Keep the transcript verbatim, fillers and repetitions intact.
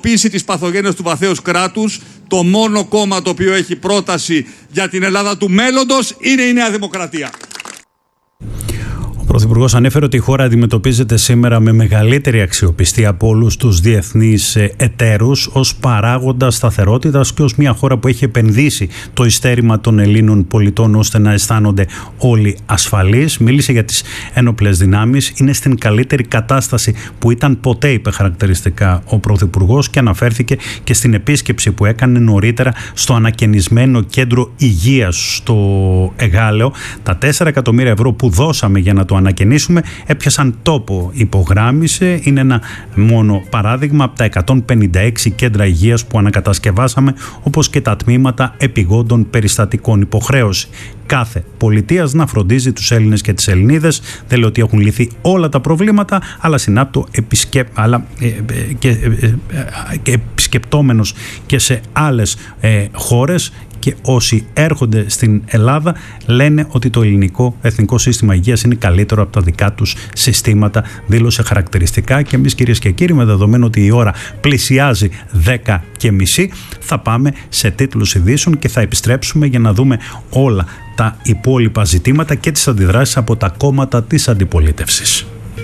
αντιμετωπίσει τις παθογένειες του βαθέως κράτους, το μόνο κόμμα το οποίο έχει πρόταση για την Ελλάδα του μέλλοντος είναι η Νέα Δημοκρατία. Ο Πρωθυπουργός ανέφερε ότι η χώρα αντιμετωπίζεται σήμερα με μεγαλύτερη αξιοπιστία από όλους τους διεθνείς εταίρους ως παράγοντα σταθερότητας και ως μια χώρα που έχει επενδύσει το ειστέρημα των Ελλήνων πολιτών ώστε να αισθάνονται όλοι ασφαλείς. Μίλησε για τις ένοπλες δυνάμεις. Είναι στην καλύτερη κατάσταση που ήταν ποτέ, είπε χαρακτηριστικά ο Πρωθυπουργός, και αναφέρθηκε και στην επίσκεψη που έκανε νωρίτερα στο ανακαινισμένο κέντρο υγείας στο Εγάλεο. Τα τέσσερα εκατομμύρια ευρώ που δώσαμε για να το ανακαινήσουμε έπιασαν τόπο, υπογράμμισε. Είναι ένα μόνο παράδειγμα από τα εκατόν πενήντα έξι κέντρα υγείας που ανακατασκευάσαμε, όπως και τα τμήματα επιγόντων περιστατικών. Υποχρέωση κάθε πολιτείας να φροντίζει τους Έλληνες και τις Ελληνίδες. Δεν λέω ότι έχουν λυθεί όλα τα προβλήματα, αλλά συνάπτω επισκε... αλλά, ε, ε, και, ε, ε, και επισκεπτόμενος και σε άλλες ε, χώρες, και όσοι έρχονται στην Ελλάδα λένε ότι το ελληνικό εθνικό σύστημα υγείας είναι καλύτερο από τα δικά τους συστήματα, δήλωσε χαρακτηριστικά. Και εμείς, κυρίες και κύριοι, με δεδομένο ότι η ώρα πλησιάζει δέκα και μισή, θα πάμε σε τίτλους ειδήσεων και θα επιστρέψουμε για να δούμε όλα τα υπόλοιπα ζητήματα και τις αντιδράσεις από τα κόμματα της αντιπολίτευσης.